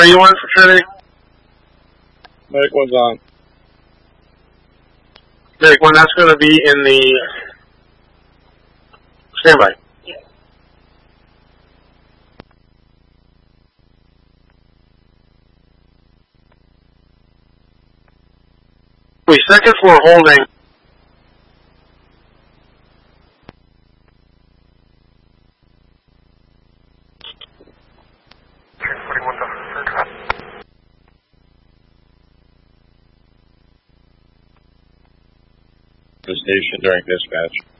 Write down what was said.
you on for Trinity? Medic 1's on. Medic 1, that's going to be in the standby. Wait, second floor holding. The station during dispatch.